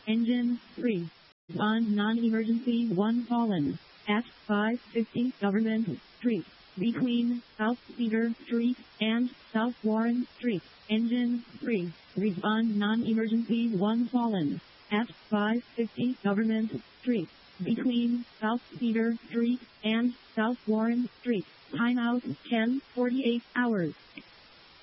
Engine 3. On non-emergency 1 fallen. At 550 Government Street. Between South Cedar Street and South Warren Street. Engine 3. Respond non-emergency 1 fallen. At 550 Government Street. Between South Cedar Street and South Warren Street. Timeout 10:48 hours.